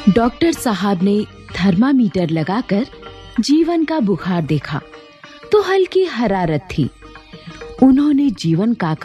Doctor साहब ने thermometer लगाकर जीवन का बुखार देखा तो हल्की हरारत थी। उन्होंने जीवन काका